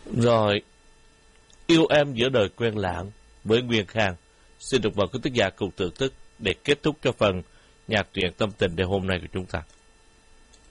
Rồi, Yêu Em Giữa Đời Quen Lãng với Nguyên Khang. Xin được mời quý tác giả cùng thưởng thức để kết thúc cho phần nhạc truyện tâm tình đêm hôm nay của chúng ta.